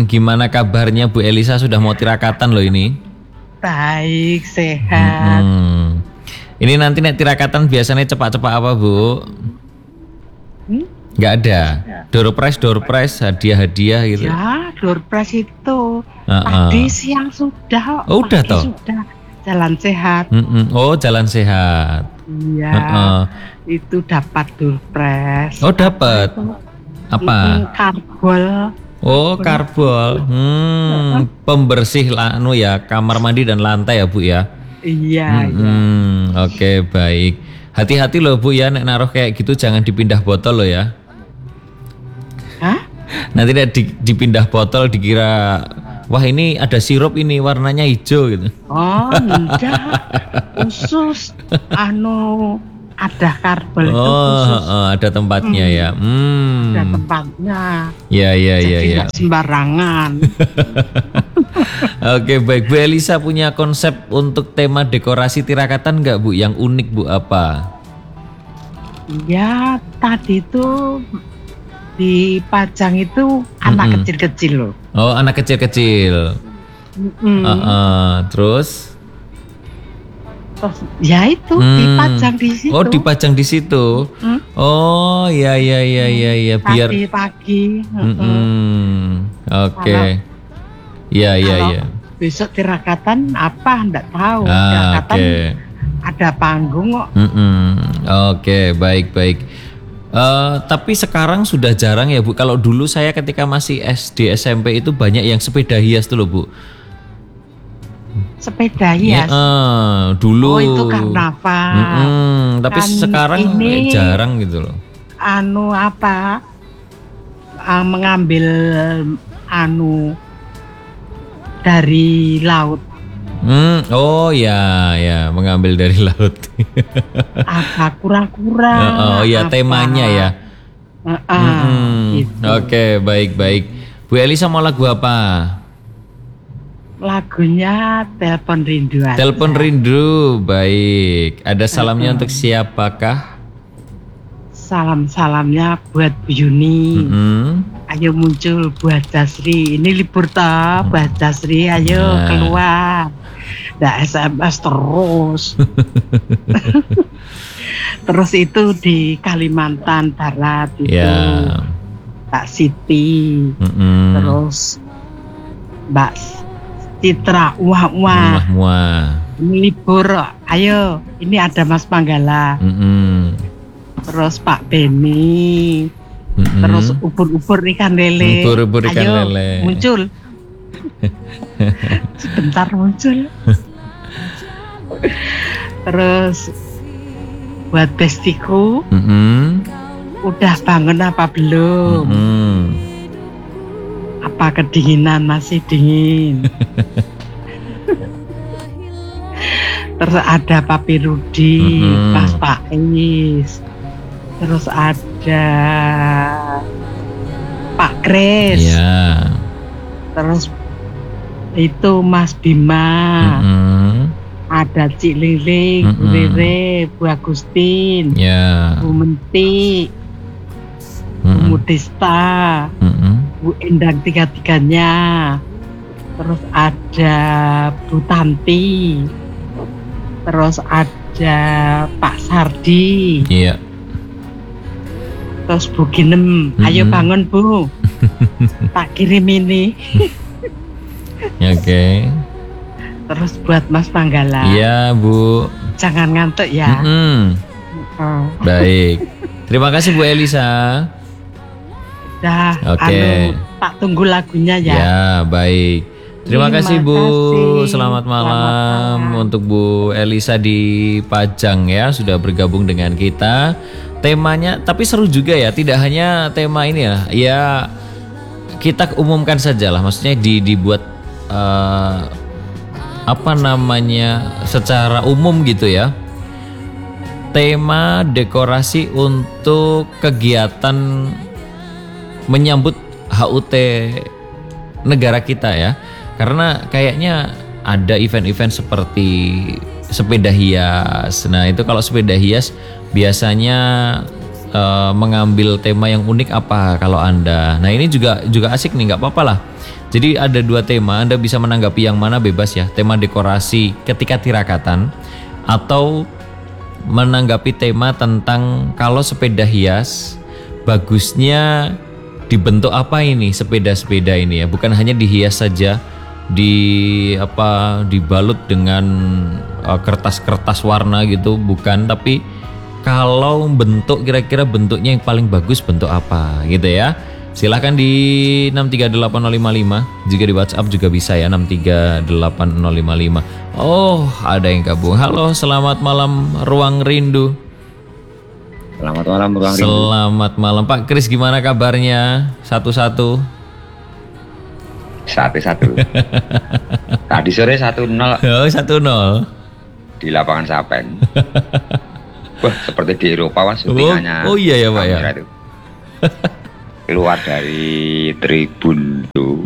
Gimana kabarnya Bu Elisa, sudah mau tirakatan loh ini? Baik, sehat. Ini nanti nek tirakatan biasanya cepak-cepak apa Bu? Nggak ada. Door prize, hadiah-hadiah gitu. Ya, door prize itu tadi siang sudah. Oh, udah toh? Sudah. Jalan sehat. Oh, jalan sehat. Iya. Itu dapat door prize. Oh, dapat. Apa? Karbol. Oh, karbol. Pembersih ya, kamar mandi dan lantai ya Bu ya. Iya. Oke, baik. Hati-hati loh Bu ya, nek naruh kayak gitu jangan dipindah botol loh ya. Hah? Nanti dipindah botol dikira wah ini ada sirup ini warnanya hijau gitu. Oh, enggak. Khusus ada karbol itu khusus. Ada tempatnya ya. Ada tempatnya. Ya. Tidak sembarangan. Oke, baik. Bu Elisa punya konsep untuk tema dekorasi tirakatan nggak Bu? Yang unik Bu apa? Ya, tadi tuh dipajang itu anak kecil-kecil loh. Oh, anak kecil-kecil. Terus ya itu dipajang di situ. Oh, dipajang di situ. Oh, ya. Biar pagi. Oke. Iya. Besok tirakatan apa? Enggak tahu. Tirakatan ada panggung kok. Oke, baik. Tapi sekarang sudah jarang ya Bu. Kalau dulu saya ketika masih SD SMP itu banyak yang sepeda hias tuh loh Bu. Sepeda hias. Dulu. Oh, itu karnaval. Tapi sekarang ini jarang gitu loh. Mengambil dari laut. Oh ya, mengambil dari laut. Apa kura-kura? Temanya ya. Gitu. Oke, baik. Bu Elisa mau lagu apa? Lagunya Telepon Rindu aja. Telepon Rindu, baik. Ada salamnya untuk siapakah? Salam-salamnya buat Bu Yuni. Ayo muncul buat Jasri. Ini libur toh, buat Jasri. Ayo keluar. Nggak SMS terus. Terus itu di Kalimantan Barat itu Mbak Siti. Terus Mbak Citra. Wah. Ini libur. Ayo, ini ada Mas Panggala. Terus Pak Beni. Terus ubur-ubur ikan lele. Ayo, muncul. Sebentar muncul. Terus buat bestiku. Udah bangun apa belum? Apa kedinginan, masih dingin? Terus ada Papi Rudi, Mas Pais. Terus ada Pak Kris. Terus itu Mas Bima. Ada Cik Liling, Bu Rere, Bu Agustin, Bu Menti, Bu Mudista, Bu Endang tiga-tiganya. Terus ada Bu Tanti. Terus ada Pak Sardi. Terus Bu Ginem, ayo bangun Bu. Tak kirim ini. Oke. Terus buat Mas Panggala. Iya Bu. Jangan ngantuk ya. Baik. Terima kasih Bu Elisa. Dah. Oke. Tak tunggu lagunya ya. Ya, baik. Terima kasih Bu. Selamat malam untuk Bu Elisa di Pajang ya, sudah bergabung dengan kita. Temanya tapi seru juga ya, tidak hanya tema ini ya. Ya kita umumkan saja lah, maksudnya dibuat secara umum gitu ya. Tema dekorasi untuk kegiatan menyambut HUT negara kita ya. Karena kayaknya ada event-event seperti sepeda hias. Nah itu kalau sepeda hias biasanya mengambil tema yang unik apa kalau Anda. Nah ini juga asik nih, nggak apa-apa lah. Jadi ada 2 tema, Anda bisa menanggapi yang mana bebas ya. Tema dekorasi ketika tirakatan atau menanggapi tema tentang kalau sepeda hias bagusnya dibentuk apa ini sepeda-sepeda ini ya. Bukan hanya dihias saja, dibalut dengan kertas-kertas warna gitu, bukan, tapi kalau bentuk kira-kira bentuknya yang paling bagus bentuk apa gitu ya. Silahkan di 6380555, jika di WhatsApp juga bisa ya 6380555. Oh, ada yang gabung. Halo, selamat malam Ruang Rindu. Selamat malam Ruang Rindu. Selamat malam Pak Kris, gimana kabarnya? Satu-satu. Tadi sore 1-0 Oh, 1-0 di lapangan Sapen. Wah, seperti di Eropa Mas, syutingannya. Oh iya ya Pak ya. Itu. Keluar dari tribun itu,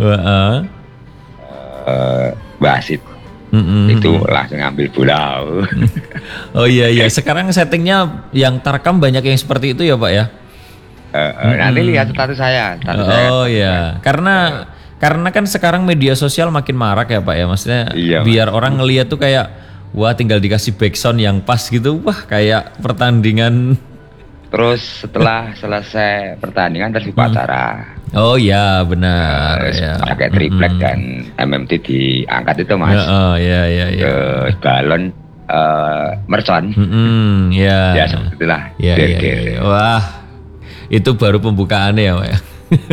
wasit itu langsung ngambil bola. Oh iya. Sekarang settingnya yang terekam banyak yang seperti itu ya Pak ya. Nanti lihat status saya. Oh iya, karena kan sekarang media sosial makin marak ya Pak ya, maksudnya Iya, biar orang ngeliat tuh kayak wah tinggal dikasih backsound yang pas gitu, wah kayak pertandingan. Terus setelah selesai pertandingan terus upacara. Oh iya benar ya. Pakai triplek dan MMT diangkat itu Mas. Iya. Terus balon mercon. Ya. Ya seperti itulah. Iya. Wah, itu baru pembukaannya ya Pak ya.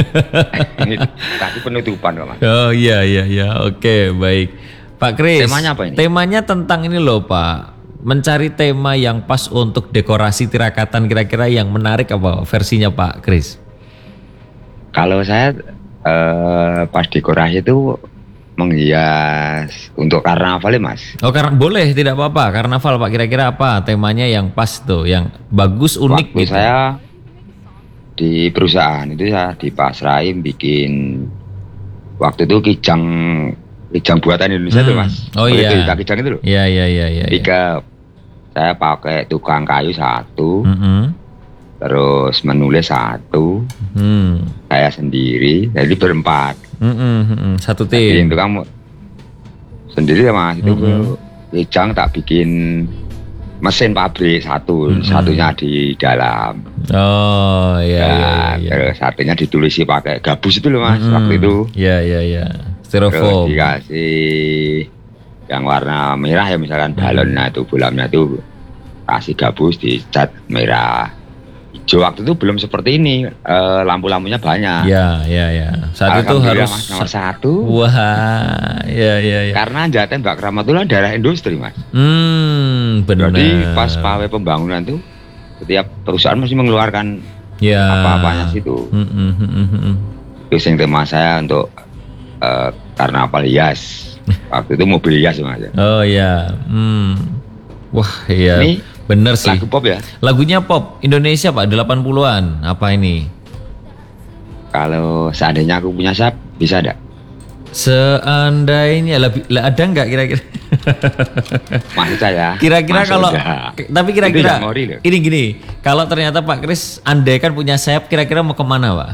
Tadi penutupan kok Mas. Oh iya. Oke, baik. Pak Kris, temanya apa ini? Temanya tentang ini loh Pak, mencari tema yang pas untuk dekorasi tirakatan, kira-kira yang menarik apa versinya Pak Kris? Kalau saya pas dekorasi itu menghias untuk karnaval ya Mas. Oh boleh, tidak apa-apa, karnaval Pak, kira-kira apa temanya yang pas tuh, yang bagus, unik Waktu gitu? saya di perusahaan itu saya dipasrahin bikin waktu itu kijang buatan Indonesia tuh Mas. Oh iya. Kijang itu loh. Iya. 3. Saya pakai tukang kayu 1, Mm-mm. terus menulis 1, saya sendiri, jadi berempat. Satu Jadi tim. tukang sendiri ya Mas, itu kijang tak bikin mesin pabrik 1, satunya di dalam. Oh iya. Terus satunya ditulisi pakai gabus itu loh Mas, waktu itu. Iya. Terus Styrofoam. dikasih yang warna merah ya, misalkan balonnya itu, bulamnya itu kasih gabus dicat merah. Hijau waktu itu belum seperti ini, lampu-lampunya banyak. Iya. Saat itu harus Mas, nomor 1. Wah, iya. Karena Jaten Mbak Kramatullah daerah industri Mas. Benar. Jadi pas pawai pembangunan tuh setiap perusahaan mesti mengeluarkan apa-apanya situ. Terus yang tema saya untuk karnaval hias. Waktu itu mobil hias Mas. Oh iya. Wah iya. Ini bener sih. lagu pop ya? Lagunya pop Indonesia Pak, 80-an. Apa ini? Kalau seandainya aku punya sayap, bisa ada? Seandainya ada nggak kira-kira? Maksud saya. Kira-kira Mas kalau udah. tapi kira-kira Itu Jamori loh. ini gini, kalau ternyata Pak Kris andai kan punya sayap, kira-kira mau kemana Pak?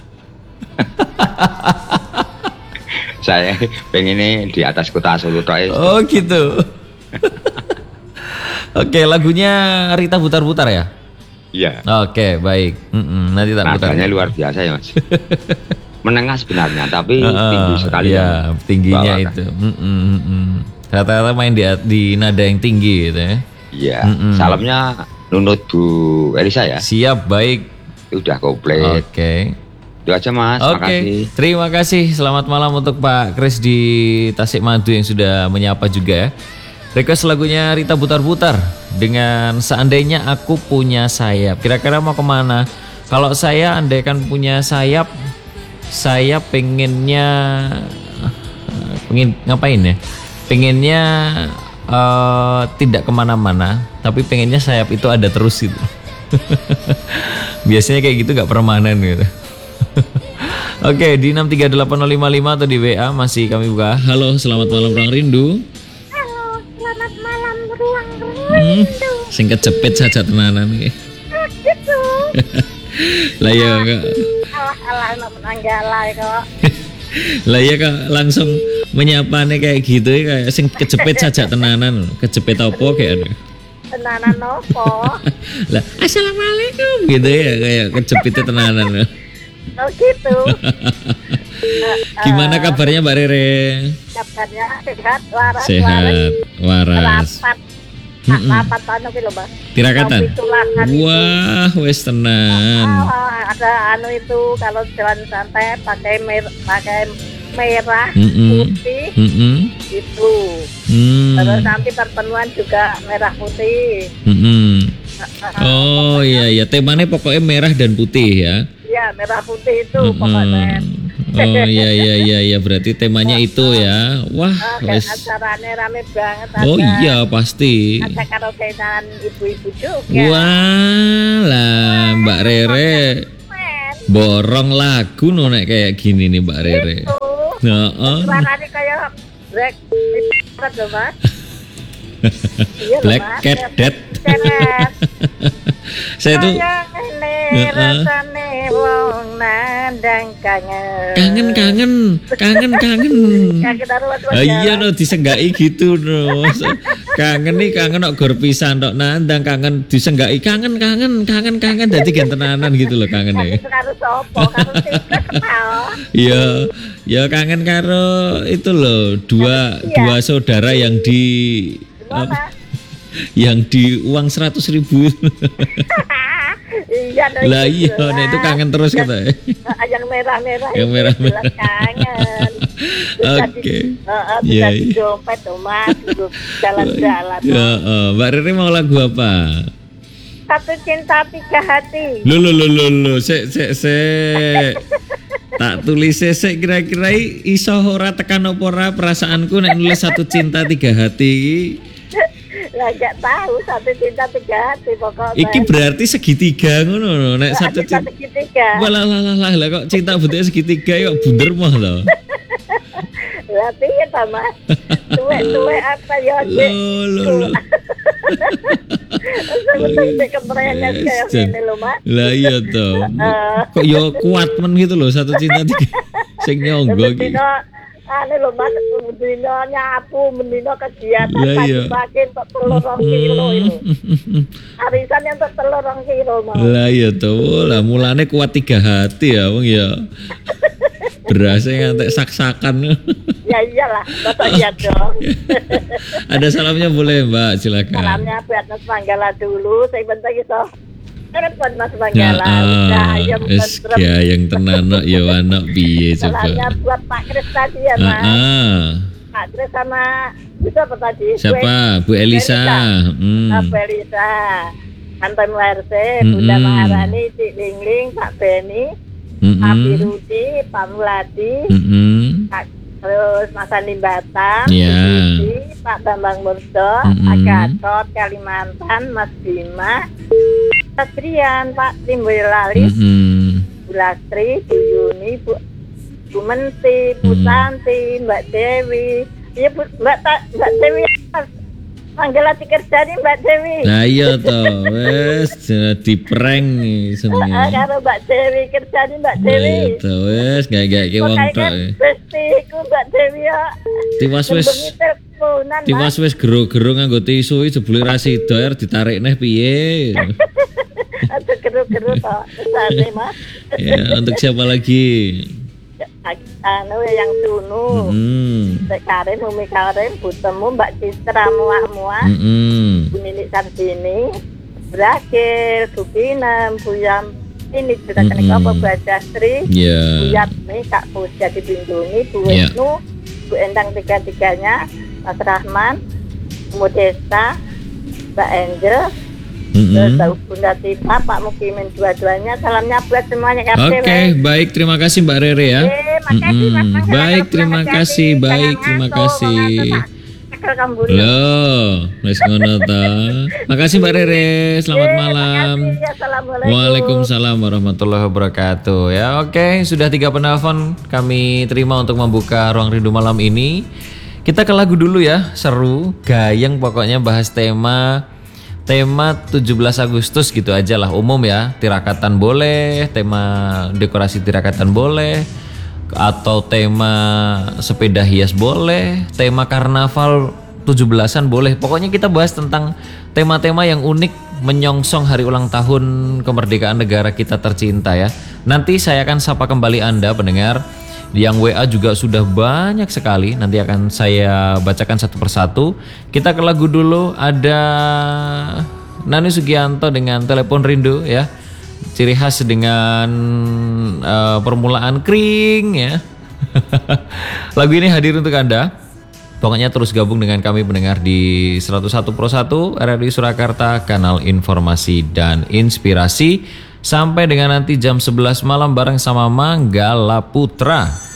Saya pengen ini di atas kota Solo toh. Oh gitu. Oke, lagunya Rita Butar-Butar ya? Iya. Oke, baik. Nanti tak putar. Nadanya luar biasa ya Mas. Menengah sebenarnya, tapi tinggi sekali. Ya, tingginya Bawakan. itu. Rata-rata main di nada yang tinggi gitu ya. Iya. Salamnya nunut Bu Elisa ya. Siap, baik. Udah komplit. Oke. Itu aja Mas. Oke, Makasih. terima kasih. Selamat malam untuk Pak Kris di Tasikmadu yang sudah menyapa juga ya. Request lagunya Rita Butar-Butar dengan Seandainya Aku Punya Sayap. Kira-kira mau kemana? Kalau saya andaikan punya sayap, saya pengen ngapain ya? Pengennya tidak kemana-mana, tapi pengennya sayap itu ada terus gitu. Biasanya kayak gitu, gak permanen gitu. Oke, di 6380555 atau di WA masih kami buka. Halo, selamat malam Ruang Rindu. Halo, selamat malam Ruang Rindu. Singkat cepet saja tenanan nih. Gitu. Lah ya kok. Alah nak menanggalai kok. Lah ya kok langsung menyapane kayak gitu ya, kayak sing kejepit saja tenanan. Kejepit apa kayak Tenanan nopo? lah assalamualaikum gitu ya, kayak kejepitnya tenanan. Oh gitu. Gimana kabarnya Mbak Rere? Kabarnya sehat, waras. Sehat, waras. Rapat. Rapat anu ki lho, Mbak. Tirakatan. Pitulakan itu. Wah, wes tenan. Ada anu itu kalau jalan santai pakai merah, Mm-mm. putih itu. Terus nanti pertemuan juga merah putih. Oh iya, temanya pokoknya merah dan putih ya. Iya, merah putih itu pokoknya. Oh iya, berarti temanya itu ya. Wah, wes. Acaranya rame banget. Oh iya pasti. Ada karaokean ibu-ibu juga. Wah lah Mbak Rere borong lagu nek kayak gini nih Mbak Rere. Heeh. Suaranya kayak Black loh, Mas. Iya, Black Mas. Cat Dead. Saya tuh rasane wong nandang kangen. Kangen. Iya no disenggai gitu no. Kangen kok gor pisan tok nandang kangen disenggai kangen. Dadi gen tenanan gitu loh kangen ya. Karo sopo? Karo ketawa. Iya, ya kangen karo itu loh dua saudara yang di uang 100.000. Iya, lah iya, nah itu kangen terus kata. Yang merah-merah. Yang merah-merah. Kangen. Oke. Bisa di dompet tuh Mas, jalan-jalan. Ya, Mbak Rere mau lagu apa? Satu cinta tiga hati. Lo, sek. Tak tulis sek kira-kira iso ora tekan apa ora perasaanku nek nulis satu cinta tiga hati. Lah gak tahu satu cinta tiga hati pokoknya. Iki berarti segitiga ngono nek satu cinta segitiga. Walah kok cinta bentuknya segitiga yuk bunder mah lho. Lah piye ta Mas? Tuwe apa ya Lo. Sampai kemerenan kayak gini lho Mas. Lah iya toh. Kok yo kuat men gitu loh satu cinta tiga. Sing nyonggo iki. Ane lho Mas, mendino nyapu, mendino kegiatan pagi-pagi untuk telur 2 kilo ini. Arisan yang untuk telur 2 kilo Mas. Lah iya toh, lah mulane kuat 3 hati ya wong ya. Berasa ngantek sak-sakan. Ya iyalah, masa iya dong. Ada salamnya boleh Mbak, silakan. Salamnya buat Mas Manggala dulu, saya bentar gitu. Telepon Mas Manggala. Ya yang tenan ya anak piye coba. Salamnya buat Pak Kris tadi ya Mas. Pak Kris sama itu apa tadi? Siapa? Bu Elisa. Bu Elisa. Anton Warse, Bunda Maharani, Cik Lingling, Pak Beni, Pak Birudi, Pak Muladi, terus Mas Andi Batang, Pak Bambang Murdo, Pak Gatot, Kalimantan, Mas Bima, Satrian, Pak Timboylalis, Bu Lastri, Bu Yuni, Bu Menti, Bu Santi, Mbak Dewi, iya Mbak Dewi, Manggala dikerjani Mbak Dewi. Nah iya toh, wes jadi prank seneng. Kalau Mbak Dewi kerjani Mbak Dewi. Iya wes gak wong tok. Bestiku Mbak Dewi ya. Tiwas wes gero-gero nganggo tisu iki jebule ra sida ditarik neh piye. Ada gero-gero toh. Sate Mas. Ya, untuk siapa lagi? Yang Tunu, Karin, Umi Karin, Butemu, Mbak Citra, Muah, Bu Ninik Sardini, Brakil, Bu Pinem, Bu Yam, ini sudah kena apa Bu Adastri, Bu Yatmi, Kak Pusja Dibindungi, Bu Wisnu, Bu Endang tiga-tiganya, Mas Rahman, Bu Desta, Mbak Angel, terus Bunda Tita, Pak Mukimin dua-duanya, salamnya buat semuanya. Oke, baik, terima kasih Mbak Rere ya. Baik, terima kasih. Loh, wis ngono ta. Makasih Mbak Rere, selamat malam. Waalaikumsalam warahmatullahi wabarakatuh. Ya, oke, sudah 3 penelpon kami terima untuk membuka Ruang Rindu malam ini. Kita ke lagu dulu ya, seru, gayeng pokoknya bahas tema tema 17 Agustus gitu aja lah, umum ya. Tirakatan boleh, tema dekorasi tirakatan boleh, atau tema sepeda hias boleh, tema karnaval 17-an boleh. Pokoknya kita bahas tentang tema-tema yang unik menyongsong hari ulang tahun kemerdekaan negara kita tercinta ya. Nanti saya akan sapa kembali Anda pendengar. Yang WA juga sudah banyak sekali. Nanti akan saya bacakan satu persatu. Kita ke lagu dulu. Ada Nani Sugianto dengan Telepon Rindu ya. Ciri khas dengan permulaan kring ya. Lagu ini hadir untuk Anda. Pokoknya terus gabung dengan kami pendengar di 101 Pro 1 RRI Surakarta, kanal informasi dan inspirasi. Sampai dengan nanti jam 11 malam bareng sama Manggala Putra.